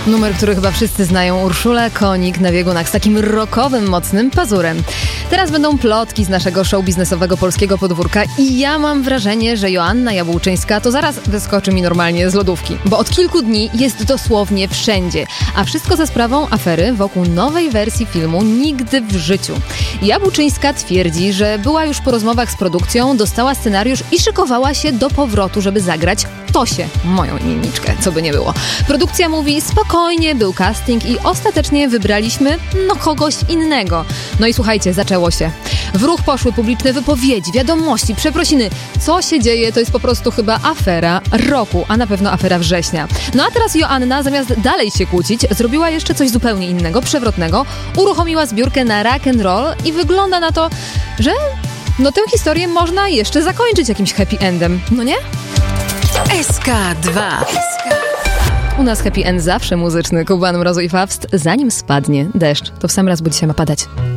Numer, który chyba wszyscy znają. Urszula Konik na biegunach z takim rockowym, mocnym pazurem. Teraz będą plotki z naszego show biznesowego polskiego podwórka i ja mam wrażenie, że Joanna Jabłczyńska to zaraz wyskoczy mi normalnie z lodówki, bo od kilku dni jest dosłownie wszędzie, a wszystko za sprawą afery wokół nowej wersji filmu Nigdy w życiu. Jabłczyńska twierdzi, że była już po rozmowach z produkcją, dostała scenariusz i szykowała się do powrotu, żeby zagrać Tosię, moją imienniczkę, co by nie było. Produkcja mówi, spokojnie, był casting i ostatecznie wybraliśmy, kogoś innego. No i słuchajcie, zaczęło się. W ruch poszły publiczne wypowiedzi, wiadomości, przeprosiny. Co się dzieje, to jest po prostu chyba afera roku, a na pewno afera września. No a teraz Joanna, zamiast dalej się kłócić, zrobiła jeszcze coś zupełnie innego, przewrotnego. Uruchomiła zbiórkę na rock and roll i wygląda na to, że tę historię można jeszcze zakończyć jakimś happy endem, no nie? SK2. U nas happy end zawsze muzyczny. Kuba, Mrozu i Fawst, zanim spadnie deszcz. To w sam raz, bo dzisiaj ma padać.